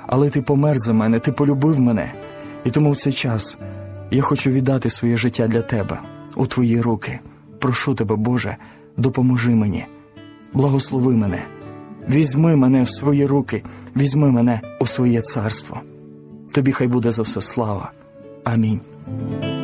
але Ти помер за мене, Ти полюбив мене. І тому в цей час я хочу віддати своє життя для Тебе, у Твої руки. Прошу Тебе, Боже, допоможи мені, благослови мене, візьми мене в свої руки, візьми мене у своє царство. Тобі хай буде за все слава. Амінь.